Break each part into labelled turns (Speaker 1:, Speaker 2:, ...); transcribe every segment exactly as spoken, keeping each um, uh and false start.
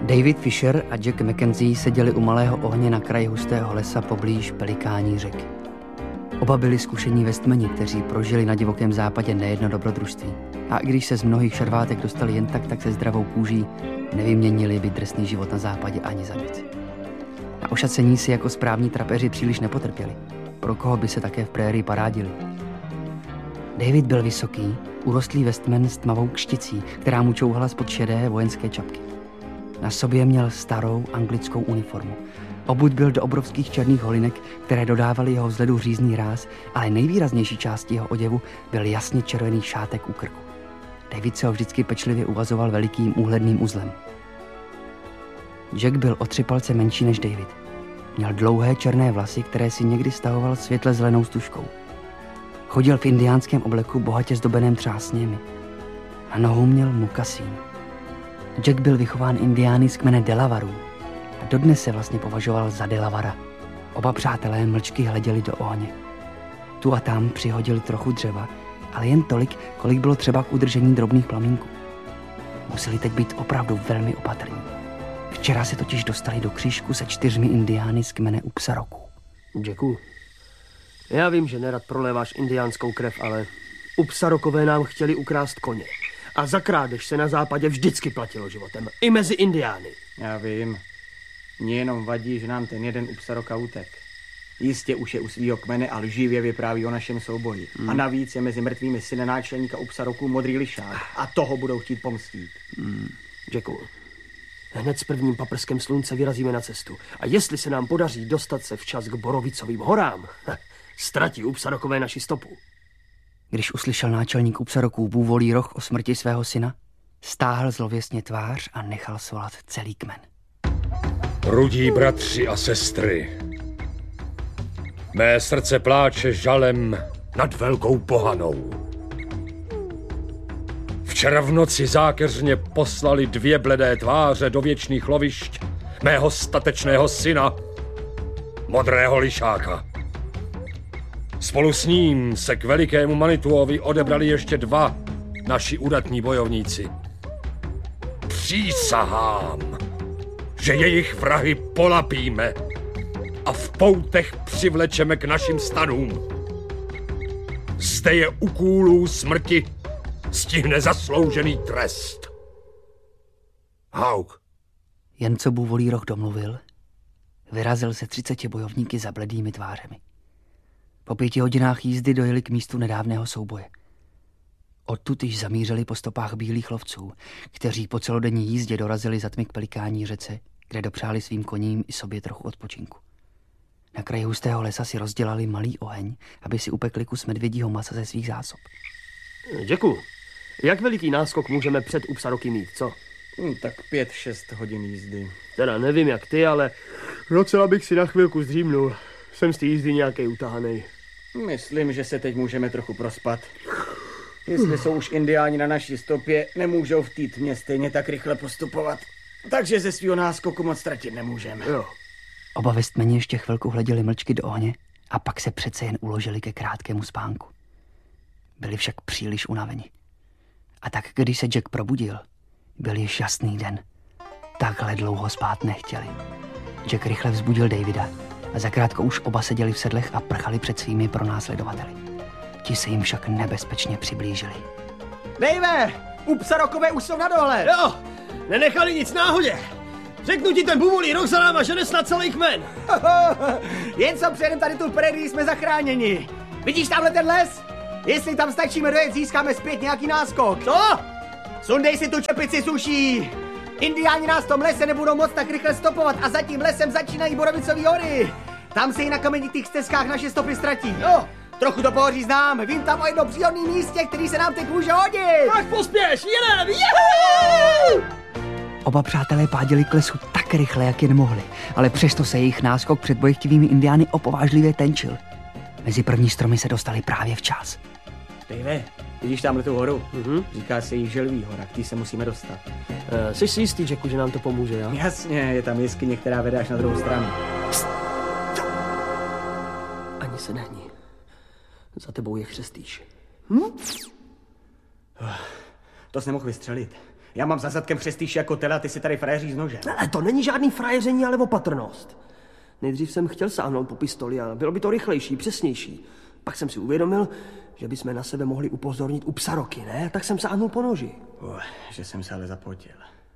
Speaker 1: David Fisher a Jack Mackenzie seděli u malého ohně na kraji hustého lesa poblíž Pelikání řeky. Oba byli zkušení Westmani, kteří prožili na divokém západě nejedno dobrodružství. A i když se z mnohých šarvátek dostali jen tak, tak se zdravou kůží, nevyměnili by drsný život na západě ani za nic. Na ošacení si jako správní trapeři příliš nepotrpěli. Pro koho by se také v prérii parádili. David byl vysoký, urostlý Westman s tmavou kšticí, která mu čouhala spod šedé vojenské čapky. Na sobě měl starou anglickou uniformu. Obut byl do obrovských černých holinek, které dodávaly jeho vzhledu řízný ráz, ale nejvýraznější částí jeho oděvu byl jasně červený šátek u krku. David se ho vždycky pečlivě uvazoval velikým úhledným uzlem. Jack byl o tři palce menší než David. Měl dlouhé černé vlasy, které si někdy stahoval světle zelenou stužkou. Chodil v indiánském obleku bohatě zdobeném třásněmi. Na nohu měl mukasín. Jack byl vychován indiány z kmene Delavarů a dodnes se vlastně považoval za Delavara. Oba přátelé mlčky hleděli do ohně. Tu a tam přihodili trochu dřeva, ale jen tolik, kolik bylo třeba k udržení drobných plamínků. Museli teď být opravdu velmi opatrní. Včera se totiž dostali do křížku se čtyřmi indiány z kmene Upsaroku.
Speaker 2: Jacku, já vím, že nerad proléváš indiánskou krev, ale Upsarokové nám chtěli ukrást koně. A za krádež se na západě vždycky platilo životem. I mezi indiány.
Speaker 3: Já vím. Mně jenom vadí, že nám ten jeden Upsaroka utek. Jistě už je u svýho kmene a lživě vypráví o našem souboji. Hmm. A navíc je mezi mrtvými syny náčelníka Upsaroků modrý lišák. A toho budou chtít pomstít.
Speaker 2: Hmm. Jacku, hned s prvním paprskem slunce vyrazíme na cestu. A jestli se nám podaří dostat se včas k Borovicovým horám, ztratí Upsarokové naši stopu.
Speaker 1: Když uslyšel náčelník Upsaroků bůvolí roh o smrti svého syna, stáhl zlověsně tvář a nechal svolat celý kmen.
Speaker 4: Rudí bratři a sestry, mé srdce pláče žalem nad velkou pohanou. Včera v noci zákeřně poslali dvě bledé tváře do věčných lovišť mého statečného syna, modrého lišáka. Spolu s ním se k velikému Manituovi odebrali ještě dva naši udatní bojovníci. Přísahám, že jejich vrahy polapíme a v poutech přivlečeme k našim stanům. Zde je u kůlů smrti stihne zasloužený trest. Hauk.
Speaker 1: Jen co bůvolí roh domluvil, vyrazil se třiceti bojovníky za bledými tvářemi. Po pěti hodinách jízdy dojeli k místu nedávného souboje. Odtud již zamířili po stopách bílých lovců, kteří po celodenní jízdě dorazili za tmy k Pelikání řece, kde dopřáli svým koním i sobě trochu odpočinku. Na kraji hustého lesa si rozdělali malý oheň, aby si upekli kus medvědího masa ze svých zásob.
Speaker 2: Jacku, jak veliký náskok můžeme před Upsaroky mít, co?
Speaker 3: Hmm, tak pět, šest hodin jízdy.
Speaker 2: Teda nevím jak ty, ale docela bych si na chvilku zdřímnul. Jsem z té jízdy nějakej utahanej.
Speaker 3: Myslím, že se teď můžeme trochu prospat. Jestli jsou už indiáni na naší stopě, nemůžou v té tmě stejně tak rychle postupovat. Takže ze svýho náskoku moc ztratit nemůžeme.
Speaker 2: Jo.
Speaker 1: Oba Westmani ještě chvilku hleděli mlčky do ohně a pak se přece jen uložili ke krátkému spánku. Byli však příliš unaveni. A tak, když se Jack probudil, byl již jasný den. Takhle dlouho spát nechtěli. Jack rychle vzbudil Davida a zakrátko už oba seděli v sedlech a prchali před svými pronásledovateli. Ti se jim však nebezpečně přiblížili.
Speaker 3: Dave, Upsarokové už jsou na dole.
Speaker 2: Jo, nenechali nic náhodě. Řeknu ti, ten bůvolí roh za náma žene snad celý kmen.
Speaker 3: Jen co přejdem tady tu prérii, jsme zachráněni. Vidíš tamhle ten les? Jestli tam stačíme dojet, získáme zpět nějaký náskok.
Speaker 2: Co?
Speaker 3: Sundej si tu čepici, suší. Indiáni nás v tom lese nebudou moc tak rychle stopovat a za tím lesem začínají Borovicové hory. Tam se i na kamenitých stezkách naše stopy ztratí.
Speaker 2: Jo.
Speaker 3: Trochu to pohoří znám, vím tam o jednom příhodném místě, který se nám teď může hodit.
Speaker 2: Tak pospěš, jedem, juhu!
Speaker 1: Oba přátelé páděli k lesu tak rychle, jak jen mohli, ale přesto se jejich náskok před bojechtivými indiány opovážlivě tenčil. Mezi první stromy se dostali právě včas.
Speaker 3: Dave, vidíš tamhle tu horu?
Speaker 2: Mhm.
Speaker 3: Říká se jí Želví hora, k tý se musíme dostat.
Speaker 2: Uh, jsi si jistý, Jacku, že nám to pomůže, jo?
Speaker 3: Jasně, je tam jeskyně, která vede až na druhou stranu.
Speaker 2: Psst. Ani se nehni. Za tebou je chřestýš.
Speaker 3: Hm? To jsi nemohl vystřelit. Já mám za zadkem přestýš jako tele a ty si tady frajeří s nožem.
Speaker 2: Ale to není žádný frajeření, ale opatrnost. Nejdřív jsem chtěl sáhnout po pistoli a bylo by to rychlejší, přesnější. Pak jsem si uvědomil, že bychom na sebe mohli upozornit u psa Roky, ne? Tak jsem sáhnul po noži.
Speaker 3: Uh, že jsem se ale zapotil.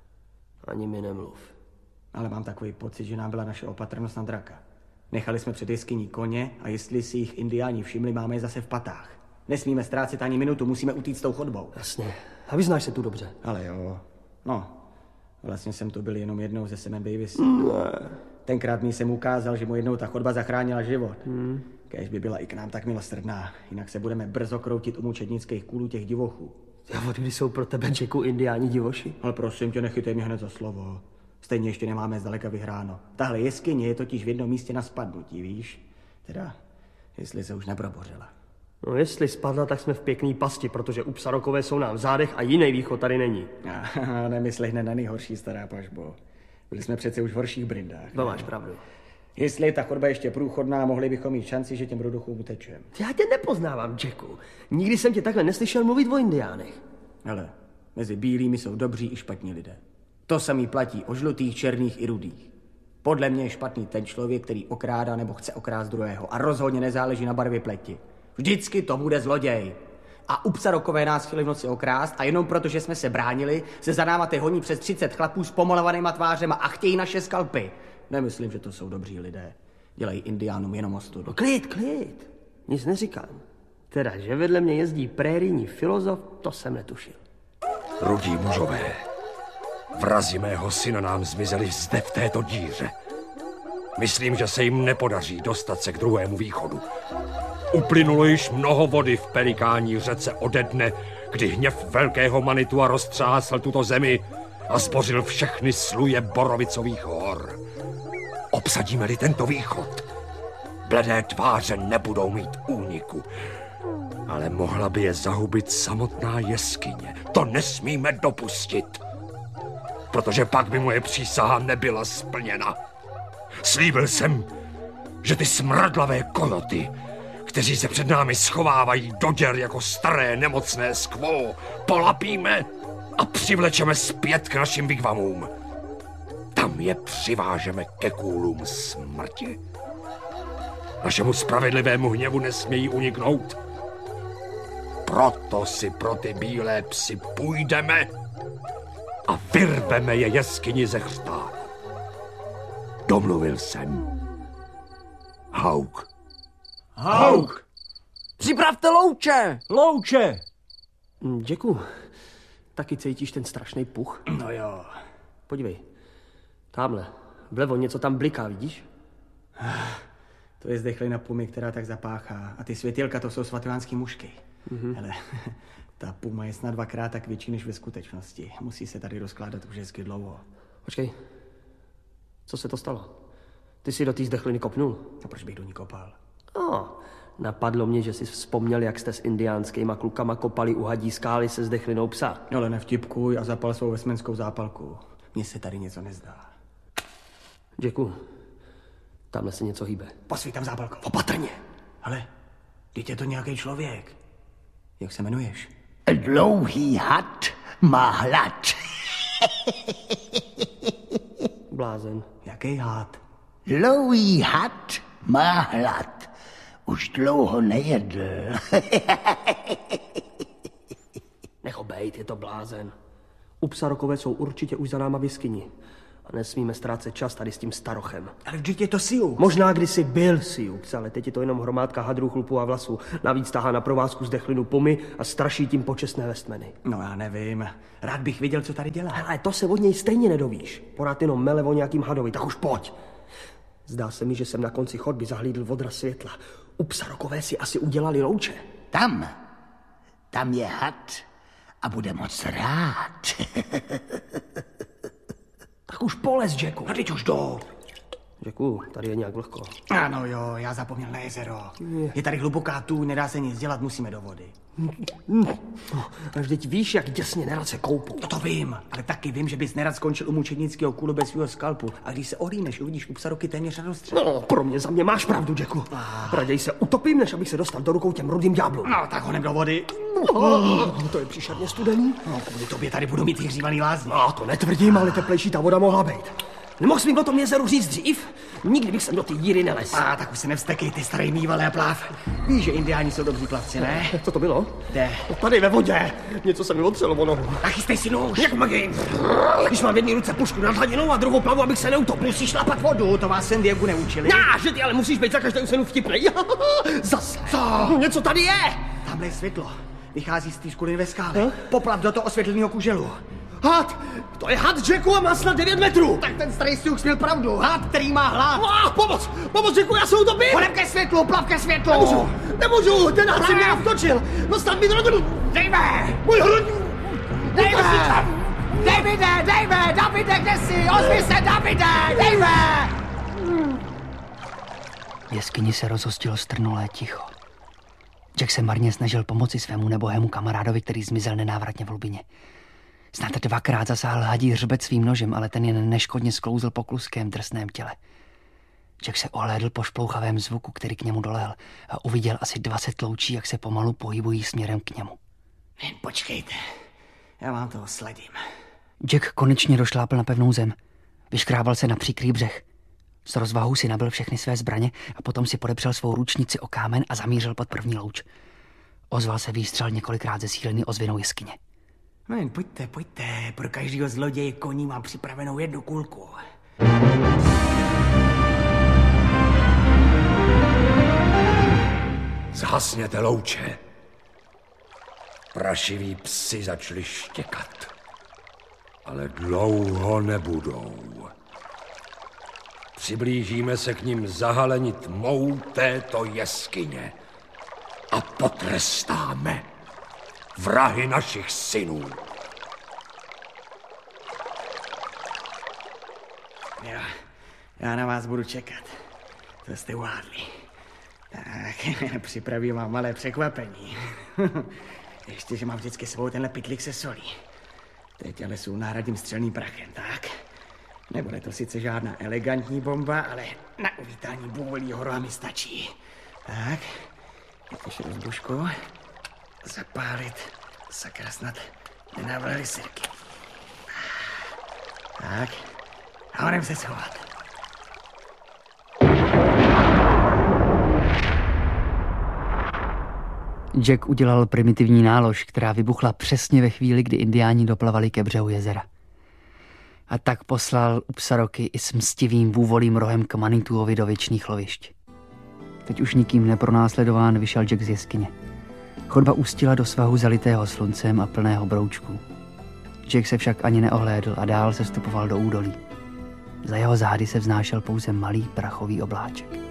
Speaker 2: Ani mi nemluv.
Speaker 3: Ale mám takový pocit, že nám byla naše opatrnost na draka. Nechali jsme před jeskyní koně a jestli si jich indiáni všimli, máme je zase v patách. Nesmíme ztrácet ani minutu, musíme utíct tou chodbou.
Speaker 2: Jasně. A vyznáš se tu dobře.
Speaker 3: Ale jo. No, vlastně jsem tu byl jenom jednou ze Semem Davis.
Speaker 2: Ne.
Speaker 3: Tenkrát mi jsem ukázal, že mu jednou ta chodba zachránila život. Hmm. Kéž by byla i k nám tak milosrdná, jinak se budeme brzo kroutit u mučednických kůlů těch divochů.
Speaker 2: Já od kdy jsou pro tebe, Jacku, indiáni divoši?
Speaker 3: Ale prosím tě, nechytej mě hned za slovo. Stejně ještě nemáme zdaleka vyhráno. Tahle jeskyně je totiž v jednom místě na spadnutí, víš? Teda, jestli se už neprobořila.
Speaker 2: No jestli spadla, tak jsme v pěkný pasti, protože u psa Rokové jsou nám v zádech a jiný východ tady není.
Speaker 3: A nemysli hned na nejhorší, stará pažbo. Byli jsme přece už v horších brindách.
Speaker 2: To máš pravdu.
Speaker 3: Jestli je ta chodba ještě průchodná, mohli bychom mít šanci, že těm roduchům utečem.
Speaker 2: Já tě nepoznávám, Jacku. Nikdy jsem tě takhle neslyšel mluvit o indiánech.
Speaker 3: Ale mezi bílými jsou dobří i špatní lidé. To samý platí o žlutých, černých i rudých. Podle mě je špatný ten člověk, který okrádá nebo chce okrást druhého a rozhodně nezáleží na barvě pleti. Vždycky to bude zloděj. A u psa Rokové nás chtěli v noci okrást a jenom proto, že jsme se bránili, se za náma ty honí přes třicet chlapů s pomalovanýma tvářema a chtějí naše skalpy. Nemyslím, že to jsou dobří lidé. Dělají indiánům jenom ostudu.
Speaker 2: No klid, klid. Nic neříkám. Teda, že vedle mě jezdí prérijní filozof, to jsem netušil.
Speaker 4: Rudí mužové, vrazi mého syna nám zmizeli zde v této díře. Myslím, že se jim nepodaří dostat se k druhému východu. Uplynulo již mnoho vody v Pelikání řece ode dne, kdy hněv velkého Manitua roztřásl tuto zemi a zbořil všechny sluje Borovicových hor. Obsadíme-li tento východ, bledé tváře nebudou mít úniku, ale mohla by je zahubit samotná jeskyně. To nesmíme dopustit, protože pak by moje přísaha nebyla splněna. Slíbil jsem, že ty smradlavé kojoty, kteří se před námi schovávají do děr jako staré nemocné skvo, polapíme a přivlečeme zpět k našim vigvamům. Tam je přivážeme ke kůlům smrti. Našemu spravedlivému hněvu nesmějí uniknout. Proto si pro ty bílé psy půjdeme a vyrveme je jeskyni ze chřtánu. Domluvil jsem. Hauk.
Speaker 3: Hauk!
Speaker 5: Připravte louče!
Speaker 3: Louče!
Speaker 2: Jacku, taky cítíš ten strašný puch?
Speaker 3: No jo.
Speaker 2: Podívej, tamhle, vlevo něco tam bliká, vidíš?
Speaker 3: To je zdechlina pumy, která tak zapáchá. A ty světilka, to jsou svatovánský mušky. Mm-hmm. Hele, ta puma je snad dvakrát tak větší než ve skutečnosti. Musí se tady rozkládat už hezky dlouho.
Speaker 2: Počkej, co se to stalo? Ty jsi do té zdechliny kopnul?
Speaker 3: A proč bych do ní kopal?
Speaker 2: No, napadlo mě, že jsi vzpomněl, jak jste s indiánskýma klukama kopali u hadí skály se zdechlinou psa.
Speaker 3: No ale nevtipkuj a zapal svou vesmenskou zápalku. Mně se tady něco nezdá.
Speaker 2: Jacku, tamhle se něco hýbe.
Speaker 3: Posvítám zápalkou.
Speaker 2: Opatrně.
Speaker 3: Ale, teď je to nějaký člověk. Jak se jmenuješ?
Speaker 5: Dlouhý had má hlad.
Speaker 2: Blázen.
Speaker 3: Jaký hád?
Speaker 5: Dlouhý had má hlad. Už dlouho nejedl.
Speaker 2: Nech ho bejt, je to blázen. U psa Rokové jsou určitě už za náma v jeskyni. A nesmíme ztrácet čas tady s tím starochem.
Speaker 3: Ale vždyť je to Sioux.
Speaker 2: Možná kdysi byl Sioux, ale teď je to jenom hromádka hadrů, chlupů a vlasů. Navíc tahá na provázku zdechlinu pumy a straší tím počestné Westmeny.
Speaker 3: No já nevím. Rád bych viděl, co tady dělá.
Speaker 2: Ale to se od něj stejně nedovíš. Porád jenom mele o nějakým hadovi, tak už pojď. Zdá se mi, že jsem na konci chodby zahlídl odraz světla. U psa Rokové si asi udělali louče.
Speaker 5: Tam, tam je had a bude moc rád.
Speaker 2: Tak už polez, Jacku.
Speaker 3: A teď už jdou.
Speaker 2: Jacku, tady je nějak vlhko.
Speaker 3: Ano jo, já zapomněl na jezero. Je tady hluboká tůň, nedá se nic dělat, musíme do vody.
Speaker 2: A vždyť víš, jak děsně nerad se koupu.
Speaker 3: No to vím, ale taky vím, že bys nerad skončil u mučednického kůlu bez svého skalpu. A když se ohlídneš, uvidíš u psaroky téměř na dostřel.
Speaker 2: No, pro mě za mě máš pravdu, Jacku. Raději se utopím, než abych se dostal do rukou těm rudým ďáblům.
Speaker 3: No, tak honem do vody.
Speaker 2: Oh, to je příšerně studený.
Speaker 3: No, kvůli tobě tady budu mít hřívaný lázně.
Speaker 2: No, to netvrdím, ale teplejší ta voda mohla být. Nemohl jsi mi o tom jezeru říct dřív? Nikdy bych sem do té díry nelez.
Speaker 3: A tak už se nevstekej, ty starý mývalé a pláv. Víš, že indiáni jsou dobří plavci, ne?
Speaker 2: Co to bylo?
Speaker 3: Kde?
Speaker 2: Tady ve vodě. Něco se mi otřelo o nohu.
Speaker 3: A chystej si nůž.
Speaker 2: Jak magin? Když mám v jedné ruce pušku nad hladinou a druhou plavu, abych se neutopil.
Speaker 3: Musíš šlapat vodu, to vás San Diego neučili.
Speaker 2: Já, že ty ale musíš být za každou cenu vtipnej. Zase.
Speaker 3: Co?
Speaker 2: Něco tady je.
Speaker 3: Tamhle je světlo. Vychází z té škuliny ve skále. Huh? Poplav do toho osvětleného kuželu.
Speaker 2: Had! To je had, Jacku, a má snad devět metrů.
Speaker 3: Tak ten starý Sioux měl pravdu. Had, který má hlad.
Speaker 2: Ah, pomoc! Pomoc, Jacku, já se utopím!
Speaker 3: Honem ke světlu, plav ke světlu!
Speaker 2: Nemůžu, nemůžu, ten had si mě navtočil. No snad mi drogu.
Speaker 3: Dejme!
Speaker 2: Můj hrud!
Speaker 3: Dejme! Davide, Davide, Davide, kde jsi? Ozvi se, Davide, dejme!
Speaker 1: V jeskyni se rozhostilo strnulé ticho. Jack se marně snažil pomoci svému nebohému kamarádovi, který zmizel nenávratně v hlubině. Snad dvakrát zasáhl hadí hřbet svým nožem, ale ten jen neškodně sklouzl po kluském drsném těle. Jack se ohlédl po šplouchavém zvuku, který k němu dolehal, a uviděl asi dvacet loučí, jak se pomalu pohybují směrem k němu.
Speaker 3: Jen počkejte, já vám toho sledím.
Speaker 1: Jack konečně došlápl na pevnou zem. Vyškrábal se na příkrý břeh. S rozvahou si nabil všechny své zbraně a potom si podepřel svou ručnici o kámen a zamířil pod první louč. Ozval se výstřel několikrát zesílený ozvěnou jeskyně.
Speaker 3: No jen pojďte, pojďte, pro každého zloděje koní mám připravenou jednu kulku.
Speaker 4: Zhasněte louče. Prašiví psi začali štěkat. Ale dlouho nebudou. Přiblížíme se k nim zahaleni tmou této jeskyně a potrestáme vrahy našich synů.
Speaker 3: Já, já na vás budu čekat. To jste uhádli. Tak, připravím vám malé překvapení. Ještě, že mám vždycky sebou tenhle pytlík se solí. Teď ale jsou náhradním střelným prachem, tak? Nebude to sice žádná elegantní bomba, ale na uvítání bůvolího roha mi stačí. Tak, jakož rozbušku, zapálit, sakra snad nenavleli sirky. Tak, a honem se schovat.
Speaker 1: Jack udělal primitivní nálož, která vybuchla přesně ve chvíli, kdy indiáni doplavali ke břehu jezera. A tak poslal u Psaroky i s mstivým bůvolím rohem k Manituovi do věčných lovišť. Teď už nikým nepronásledován vyšel Jack z jeskyně. Chodba ústila do svahu zalitého sluncem a plného broučků. Jack se však ani neohlédl a dál se vstupoval do údolí. Za jeho zády se vznášel pouze malý prachový obláček.